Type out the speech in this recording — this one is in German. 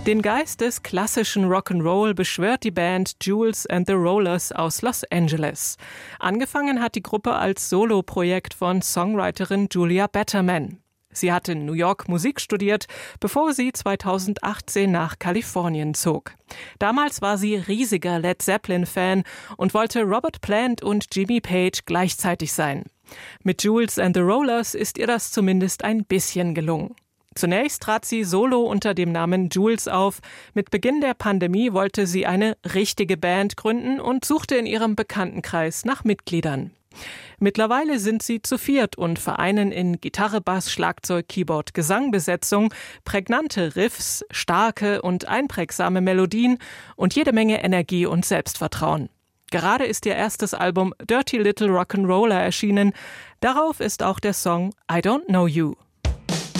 Den Geist des klassischen Rock'n'Roll beschwört die Band Jules and the Rollers aus Los Angeles. Angefangen hat die Gruppe als Soloprojekt von Songwriterin Julia Betterman. Sie hat in New York Musik studiert, bevor sie 2018 nach Kalifornien zog. Damals war sie riesiger Led Zeppelin-Fan und wollte Robert Plant und Jimmy Page gleichzeitig sein. Mit Jules and the Rollers ist ihr das zumindest ein bisschen gelungen. Zunächst trat sie solo unter dem Namen Jules auf. Mit Beginn der Pandemie wollte sie eine richtige Band gründen und suchte in ihrem Bekanntenkreis nach Mitgliedern. Mittlerweile sind sie zu viert und vereinen in Gitarre, Bass, Schlagzeug, Keyboard, Gesangbesetzung prägnante Riffs, starke und einprägsame Melodien und jede Menge Energie und Selbstvertrauen. Gerade ist ihr erstes Album Dirty Little Rock'n'Roller erschienen. Darauf ist auch der Song I Don't Know You.